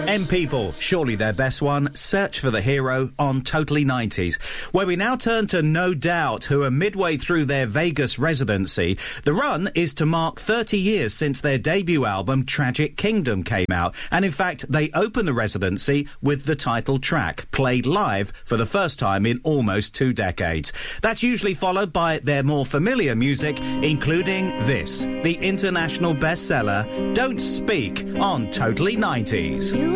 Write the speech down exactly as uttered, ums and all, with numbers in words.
M People, surely their best one, Search for the Hero on Totally nineties, where we now turn to No Doubt, who are midway through their Vegas residency. The run is to mark thirty years since their debut album Tragic Kingdom came out, and in fact they open the residency with the title track, played live for the first time in almost two decades. That's usually followed by their more familiar music, including this, the international bestseller Don't Speak on Totally nineties. You